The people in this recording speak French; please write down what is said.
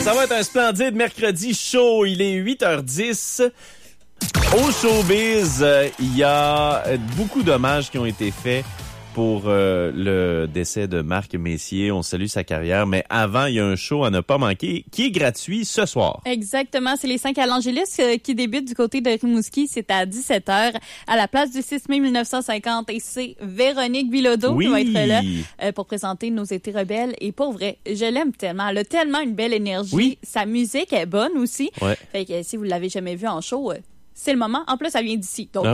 Ça va être un splendide mercredi chaud. Il est 8h10. Au showbiz, il y a beaucoup d'hommages qui ont été faits pour le décès de Marc Messier. On salue sa carrière, mais avant, il y a un show à ne pas manquer qui est gratuit ce soir. Exactement, c'est les 5 à l'Angélus qui débute du côté de Rimouski. C'est à 17h à la place du 6 mai 1950 et c'est Véronique Bilodeau qui va être là pour présenter Nos étés rebelles. Et pour vrai, je l'aime tellement. Elle a tellement une belle énergie. Oui. Sa musique est bonne aussi. Ouais. Fait que si vous l'avez jamais vue en show, c'est le moment. En plus, elle vient d'ici. Donc,